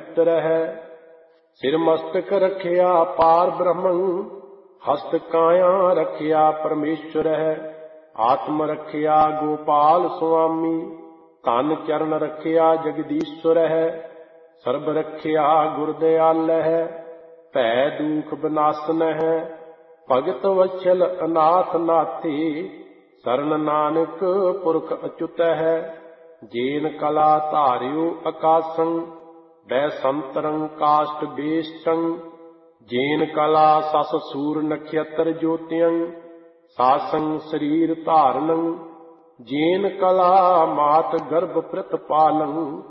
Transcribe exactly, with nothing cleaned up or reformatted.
उतर है। सिर मस्तक रखिया पार ब्रह्मं, हस्त काया रखिया परमेश्वर है। आत्म रखिया गोपाल स्वामी, तन चरण रखिया जगदीश्वर है। सर्ब रखिया गुरदयाल है, भै दुख विनाशन है। भगत वत्सल अनाथ नाथी, शरण नानक पुरख अच्युत है। जेन कला धारियो आकाशं, बै संतरं काष्ट बेष्टं। जेन कला सस सूर नक्षत्र ज्योतियं, सासं शरीर धारणं। जेन कला मात गर्भ प्रतिपालं,